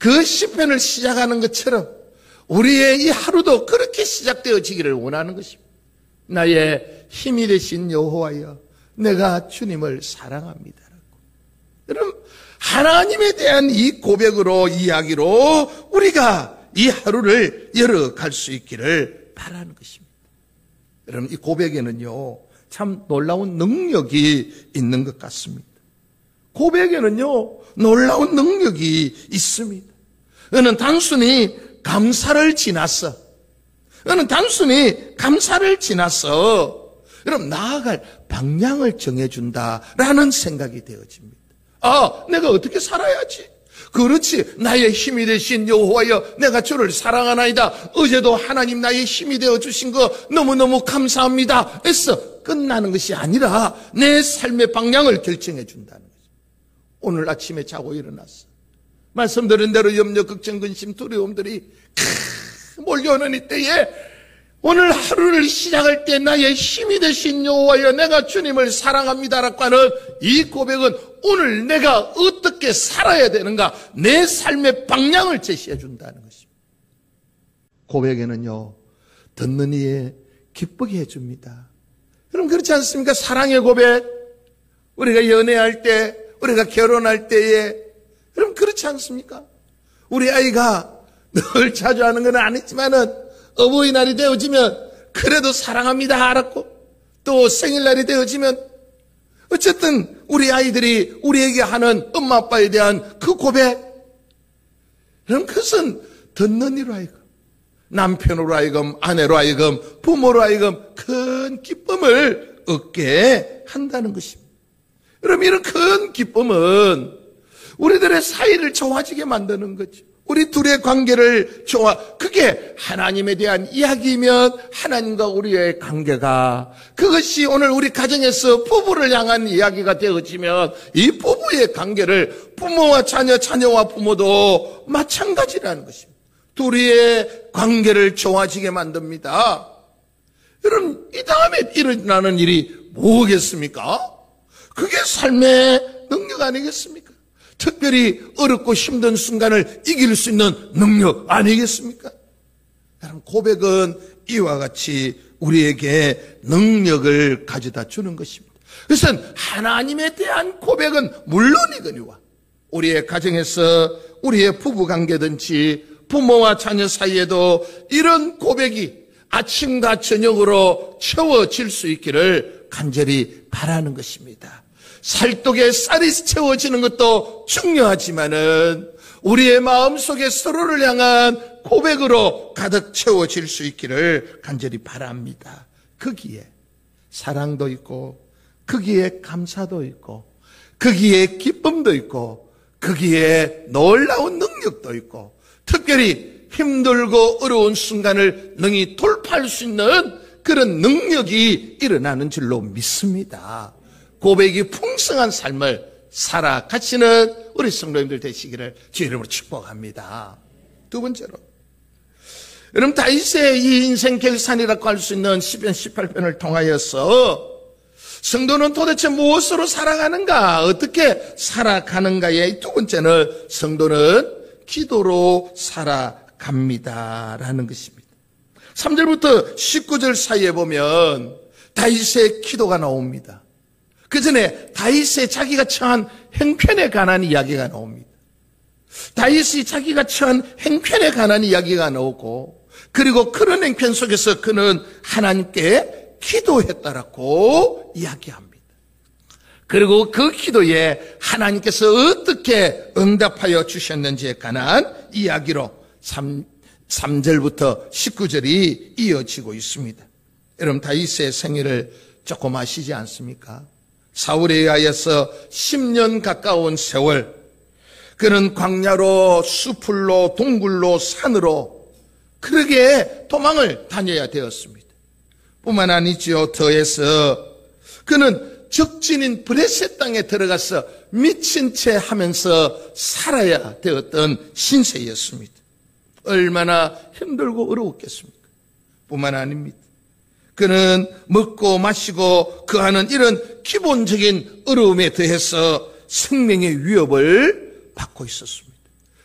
그 시편을 시작하는 것처럼 우리의 이 하루도 그렇게 시작되어지기를 원하는 것입니다. 나의 힘이 되신 여호와여, 내가 주님을 사랑합니다. 여러분, 하나님에 대한 이 고백으로, 이야기로 우리가 이 하루를 열어갈 수 있기를 바라는 것입니다. 여러분, 이 고백에는요, 참 놀라운 능력이 있는 것 같습니다. 고백에는요, 놀라운 능력이 있습니다. 너는 단순히 감사를 지나서, 여러분, 나아갈 방향을 정해준다라는 생각이 되어집니다. 아, 내가 어떻게 살아야지? 그렇지, 나의 힘이 되신 여호와여, 내가 주를 사랑하나이다. 어제도 하나님 나의 힘이 되어주신 거 너무너무 감사합니다 해서 끝나는 것이 아니라 내 삶의 방향을 결정해 준다는 거죠. 오늘 아침에 자고 일어났어. 말씀드린 대로 염려, 걱정, 근심, 두려움들이 몰려오는 이때에 오늘 하루를 시작할 때 나의 힘이 되신 여호와여, 내가 주님을 사랑합니다라고 하는 이 고백은 오늘 내가 어떻게 살아야 되는가, 내 삶의 방향을 제시해 준다는 것입니다. 고백에는요, 듣는 이에 기쁘게 해줍니다. 그럼 그렇지 않습니까? 사랑의 고백, 우리가 연애할 때, 우리가 결혼할 때에, 그럼 그렇지 않습니까? 우리 아이가 늘 자주 하는 건 아니지만은 어버이날이 되어지면 그래도 사랑합니다 알았고, 또 생일날이 되어지면 어쨌든 우리 아이들이 우리에게 하는 엄마 아빠에 대한 그 고백, 그럼 그것은 듣는 이로 하여금, 남편으로 하여금, 아내로 하여금, 부모로 하여금 큰 기쁨을 얻게 한다는 것입니다. 여러분, 이런 큰 기쁨은 우리들의 사이를 좋아지게 만드는 거죠. 우리 둘의 관계를 그게 하나님에 대한 이야기이면 하나님과 우리의 관계가, 그것이 오늘 우리 가정에서 부부를 향한 이야기가 되어지면 이 부부의 관계를 부모와 자녀, 자녀와 부모도 마찬가지라는 것입니다. 둘이의 관계를 좋아지게 만듭니다. 여러분, 이 다음에 일어나는 일이 뭐겠습니까? 그게 삶의 능력 아니겠습니까? 특별히 어렵고 힘든 순간을 이길 수 있는 능력 아니겠습니까? 여러분, 고백은 이와 같이 우리에게 능력을 가져다 주는 것입니다. 그래서 하나님에 대한 고백은 물론이거니와 우리의 가정에서 우리의 부부관계든지 부모와 자녀 사이에도 이런 고백이 아침과 저녁으로 채워질 수 있기를 간절히 바라는 것입니다. 살독에 쌀이 채워지는 것도 중요하지만은 우리의 마음속에 서로를 향한 고백으로 가득 채워질 수 있기를 간절히 바랍니다. 거기에 사랑도 있고, 거기에 감사도 있고, 거기에 기쁨도 있고, 거기에 놀라운 능력도 있고, 특별히 힘들고 어려운 순간을 능히 돌파할 수 있는 그런 능력이 일어나는 줄로 믿습니다. 고백이 풍성한 삶을 살아가시는 우리 성도님들 되시기를 주의 이름으로 축복합니다. 두 번째로, 여러분, 다윗의 이 인생 결산이라고 할 수 있는 시편 18편을 통하여서 성도는 도대체 무엇으로 살아가는가, 어떻게 살아가는가의 두 번째는 성도는 기도로 살아갑니다라는 것입니다. 3절부터 19절 사이에 보면 다윗의 기도가 나옵니다. 그 전에 다윗의 자기가 처한 형편에 관한 이야기가 나옵니다. 다윗이 자기가 처한 형편에 관한 이야기가 나오고, 그리고 그런 형편 속에서 그는 하나님께 기도했다라고 이야기합니다. 그리고 그 기도에 하나님께서 어떻게 응답하여 주셨는지에 관한 이야기로 3절부터 19절이 이어지고 있습니다. 여러분, 다윗의 생애를 조금 아시지 않습니까? 사울에 의하여서 10년 가까운 세월, 그는 광야로, 수풀로, 동굴로, 산으로 그러게 도망을 다녀야 되었습니다. 뿐만 아니지요, 더해서 그는 적진인 브레셋 땅에 들어가서 미친 채 하면서 살아야 되었던 신세였습니다. 얼마나 힘들고 어려웠겠습니까? 뿐만 아닙니다. 그는 먹고 마시고 그하는 이런 기본적인 어려움에 대해서 생명의 위협을 받고 있었습니다.